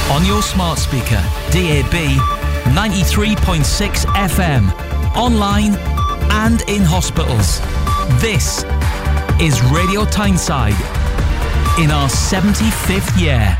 On your smart speaker, DAB, 93.6 FM, online and in hospitals. This is Radio Tyneside in our 75th year.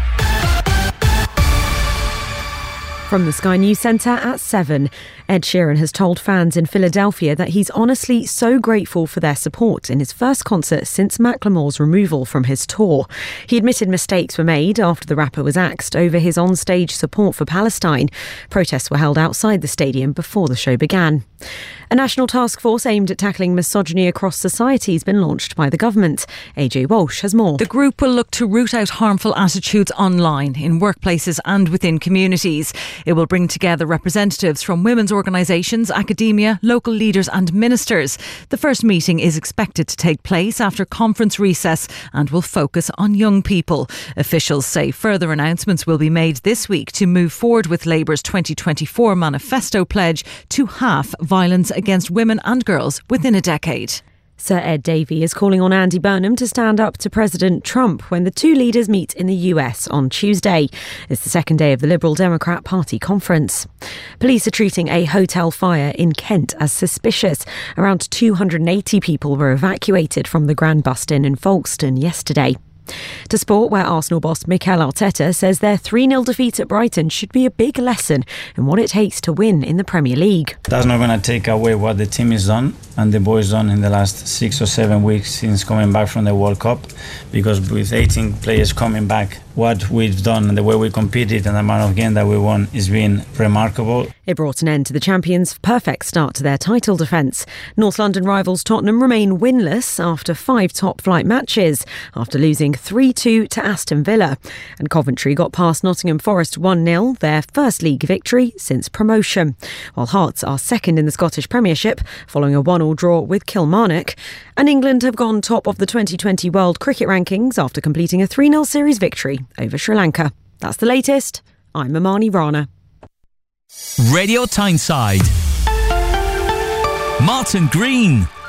From the Sky News Centre at 7, Ed Sheeran has told fans in Philadelphia that he's honestly so grateful for their support in his first concert since Macklemore's removal from his tour. He admitted mistakes were made after the rapper was axed over his onstage support for Palestine. Protests were held outside the stadium before the show began. A national task force aimed at tackling misogyny across society has been launched by the government. AJ Walsh has more. The group will look to root out harmful attitudes online, in workplaces and within communities. It will bring together representatives from women's organisations, academia, local leaders and ministers. The first meeting is expected to take place after conference recess and will focus on young people. Officials say further announcements will be made this week to move forward with Labour's 2024 manifesto pledge to halve violence against women and girls within a decade. Sir Ed Davey is calling on Andy Burnham to stand up to President Trump when the two leaders meet in the US on Tuesday. It's the second day of the Liberal Democrat Party conference. Police are treating a hotel fire in Kent as suspicious. Around 280 people were evacuated from the Grand Bust Inn in Folkestone yesterday. To sport, where Arsenal boss Mikel Arteta says their 3-0 defeat at Brighton should be a big lesson in what it takes to win in the Premier League. That's not going to take away what the team has done and the boys done in the last 6 or 7 weeks since coming back from the World Cup, because with 18 players coming back, what we've done and the way we competed and the amount of games that we won has been remarkable. It brought an end to the champions' perfect start to their title defence. North London rivals Tottenham remain winless after 5 top-flight matches, after losing 3-2 to Aston Villa. And Coventry got past Nottingham Forest 1-0, their first league victory since promotion. While Hearts are second in the Scottish Premiership, following a 1-1 draw with Kilmarnock. And England have gone top of the 2020 World Cricket Rankings after completing a 3-0 series victory over Sri Lanka. That's the latest. I'm Amani Rana. Radio Tyneside. Martin Green.